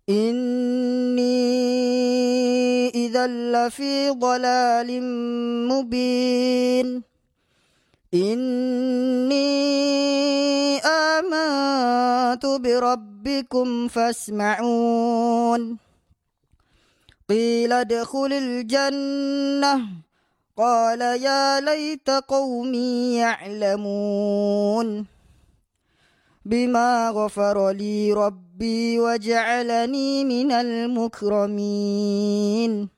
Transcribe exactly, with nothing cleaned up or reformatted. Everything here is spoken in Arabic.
إني إذا لفي ضلال مبين إني آمنت بربكم فاسمعون قيل ادخل الجنة قال يا ليت قومي يعلمون بما غفر لي ربي وجعلني من المكرمين